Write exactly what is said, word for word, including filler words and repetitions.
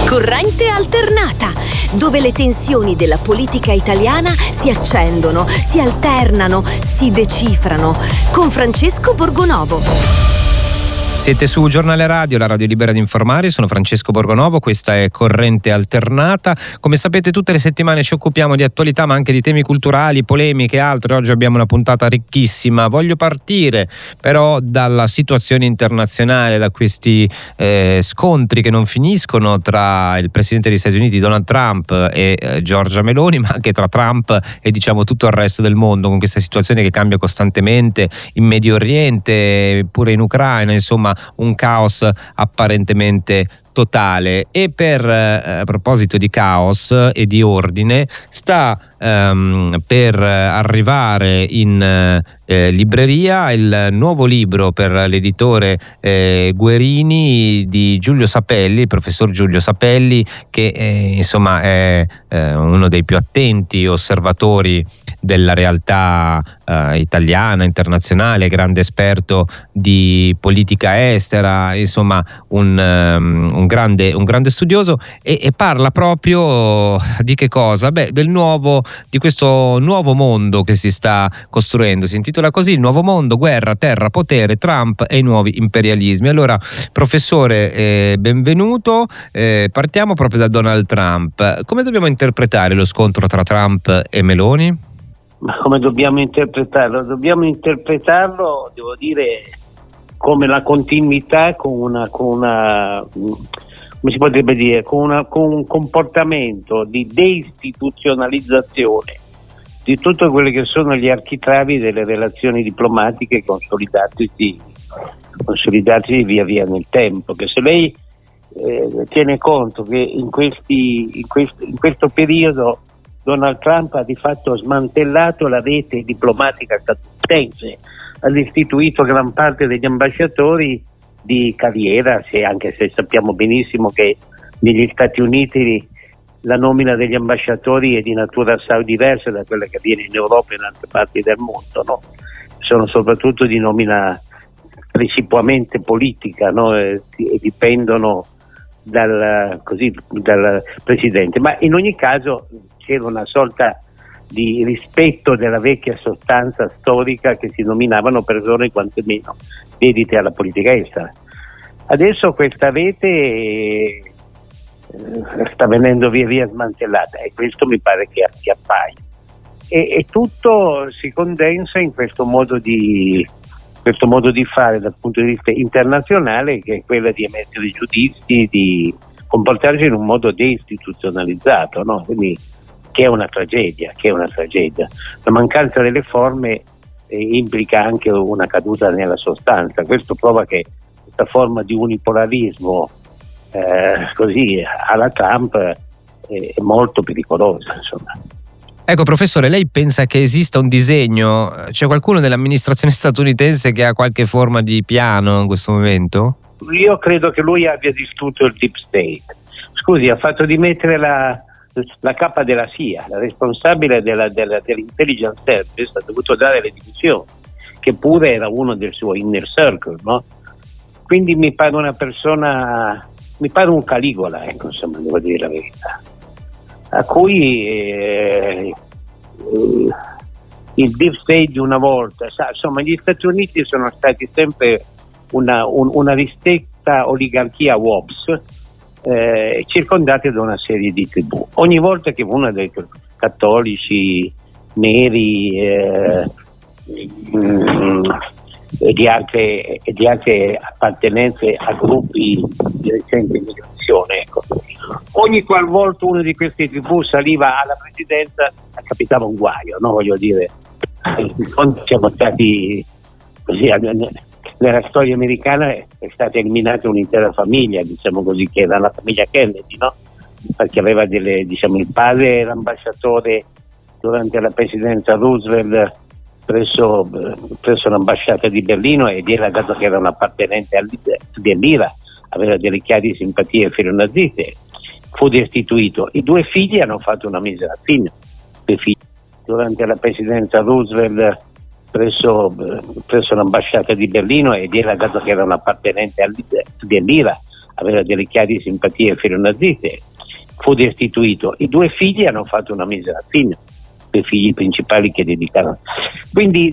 Corrente alternata, dove le tensioni della politica italiana si accendono, si alternano, si decifrano. Con Francesco Borgonovo. Siete su Giornale Radio, la radio libera di informare. Sono Francesco Borgonovo, questa è Corrente Alternata. Come sapete, tutte le settimane ci occupiamo di attualità, ma anche di temi culturali, polemiche e altro. Oggi abbiamo una puntata ricchissima. Voglio partire però dalla situazione internazionale, da questi eh, scontri che non finiscono tra il presidente degli Stati Uniti Donald Trump e eh, Giorgia Meloni, ma anche tra Trump e diciamo tutto il resto del mondo, con questa situazione che cambia costantemente in Medio Oriente, pure in Ucraina, insomma un caos apparentemente totale. E per eh, a proposito di caos e di ordine, sta ehm, per arrivare in eh, libreria il nuovo libro per l'editore eh, Guerini di Giulio Sapelli, il professor Giulio Sapelli, che eh, insomma è eh, uno dei più attenti osservatori della realtà eh, italiana, internazionale, grande esperto di politica estera, insomma un, um, un grande un grande studioso, e, e parla proprio di che cosa? Beh, del nuovo di questo nuovo mondo che si sta costruendo. Si intitola così: Il nuovo mondo, guerra, terra, potere, Trump e i nuovi imperialismi. Allora, professore, eh, benvenuto. Eh, partiamo proprio da Donald Trump. Come dobbiamo interpretare lo scontro tra Trump e Meloni? Ma come dobbiamo interpretarlo? Dobbiamo interpretarlo, devo dire, come la continuità con una, con una come si potrebbe dire, con, una, con un comportamento di deistituzionalizzazione di tutte quelle che sono gli architravi delle relazioni diplomatiche consolidatisi, consolidatisi via via nel tempo. Che se lei eh, tiene conto che in, questi, in, questo, in questo periodo Donald Trump ha di fatto smantellato la rete diplomatica statunitense, ha istituito gran parte degli ambasciatori di carriera, se, anche se sappiamo benissimo che negli Stati Uniti la nomina degli ambasciatori è di natura assai diversa da quella che avviene in Europa e in altre parti del mondo, no? Sono soprattutto di nomina precipuamente politica, no? E, e dipendono dal, così, dal presidente, ma in ogni caso c'era una sorta di rispetto della vecchia sostanza storica che si nominavano persone quantomeno dedite alla politica estera. Adesso questa rete eh, sta venendo via via smantellata e questo mi pare che, che appaia e, e tutto si condensa in questo modo di questo modo di fare dal punto di vista internazionale, che è quello di emettere giudizi, di comportarsi in un modo deistituzionalizzato, no? Quindi che è una tragedia, che è una tragedia. La mancanza delle forme eh, implica anche una caduta nella sostanza. Questo prova che questa forma di unipolarismo eh, così alla Trump eh, è molto pericolosa, insomma. Ecco, professore, lei pensa che esista un disegno? C'è qualcuno nell'amministrazione statunitense che ha qualche forma di piano in questo momento? Io credo che lui abbia distrutto il Deep State. Scusi, ha fatto dimettere la la capa della S I A, la responsabile della, della, dell'intelligence service, ha dovuto dare le dimissioni, che pure era uno del suo inner circle, no? Quindi mi pare una persona, mi pare un Caligola, ecco, insomma, devo dire la verità, a cui eh, eh, il deep state di una volta, sa, insomma, gli Stati Uniti sono stati sempre una, un, una ristretta oligarchia W O P S, Eh, circondati da una serie di tribù. Ogni volta che uno dei cattolici neri eh, mh, e, di altre, e di altre appartenenze a gruppi di recente immigrazione, ecco, ogni qualvolta uno di queste tribù saliva alla presidenza capitava un guaio, no? Voglio dire, in fondo siamo stati così, nella storia americana è stata eliminata un'intera famiglia, diciamo così, che era la famiglia Kennedy, no? Perché aveva delle, diciamo, il padre era ambasciatore durante la presidenza Roosevelt presso, presso l'ambasciata di Berlino, ed era, dato che era un appartenente dell'Ira, aveva delle chiare simpatie filonaziste, fu destituito. I due figli hanno fatto una misera fine. Due figli durante la presidenza Roosevelt presso, presso l'ambasciata di Berlino, ed era, dato che era un appartenente dell'Ira, aveva delle chiare simpatie filonaziste, fu destituito. I due figli hanno fatto una misera fine, i figli principali che dedicarono. Quindi